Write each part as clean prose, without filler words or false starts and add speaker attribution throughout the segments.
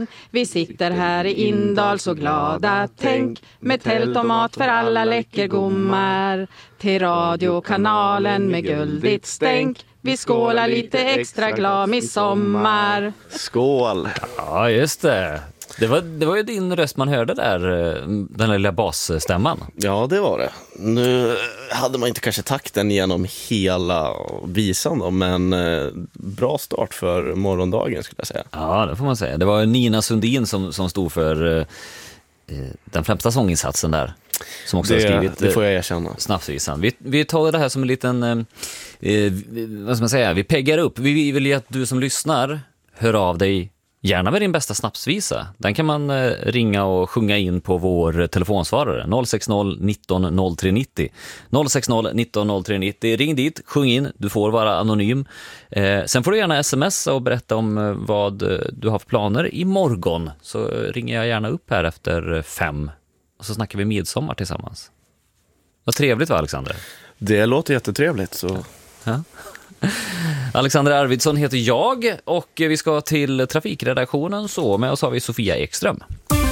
Speaker 1: Vi sitter här i Indal så glada, tänk, med tält och mat för alla läckergommar. Till radiokanalen med guldigt stänk, vi skålar lite extra glad midsommar.
Speaker 2: Skål!
Speaker 3: Ja, just det. Det var ju din röst man hörde där, den lilla basstämman.
Speaker 2: Ja, det var det. Nu hade man inte kanske takten genom hela visan då, men bra start för morgondagen skulle jag säga.
Speaker 3: Ja, det får man säga. Det var Nina Sundin som stod för den främsta sånginsatsen där. Som också har skrivit
Speaker 2: det får jag erkänna.
Speaker 3: Snapsvisan. Vi tar det här som en liten, vad ska man säga, vi peggar upp. Vi vill ju att du som lyssnar hör av dig gärna med din bästa snapsvisa. Den kan man ringa och sjunga in på vår telefonsvarare 060 19 0390. 060 19 0390. Ring dit, sjung in, du får vara anonym. Sen får du gärna smsa och berätta om vad du har för planer imorgon. Så ringer jag gärna upp här efter 5 och så snackar vi midsommar tillsammans. Vad trevligt, va, Alexander?
Speaker 2: Det låter jättetrevligt. Så.
Speaker 3: Ja. Alexander Arvidsson heter jag och vi ska till trafikredaktionen, så med oss har vi Sofia Ekström.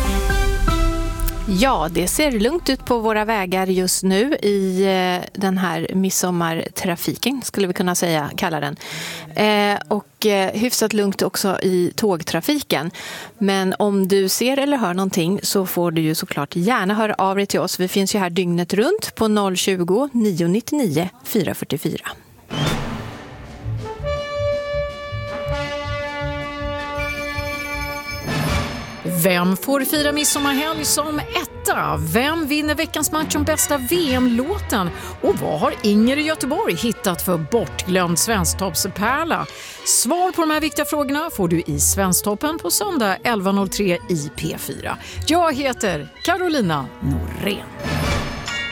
Speaker 4: Ja, det ser lugnt ut på våra vägar just nu i den här midsommartrafiken, skulle vi kunna säga, kalla den. Och hyfsat lugnt också i tågtrafiken. Men om du ser eller hör någonting så får du ju såklart gärna höra av dig till oss. Vi finns ju här dygnet runt på 020 999 444.
Speaker 5: Vem får fira midsommarhelg som etta? Vem vinner veckans match om bästa VM-låten? Och vad har Inger i Göteborg hittat för bortglömd svensktoppspärla? Svar på de här viktiga frågorna får du i Svensktoppen på söndag 11.03 i P4. Jag heter Carolina Norén.